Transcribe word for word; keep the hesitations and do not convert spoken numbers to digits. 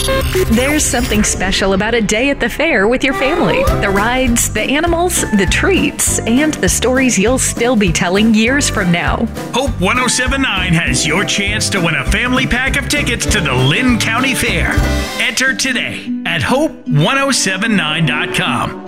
There's something special about a day at the fair with your family. The rides, the animals, the treats, and the stories you'll still be telling years from now. Hope one oh seven point nine has your chance to win a family pack of tickets to the Lynn County Fair. Enter today at hope one oh seven nine dot com.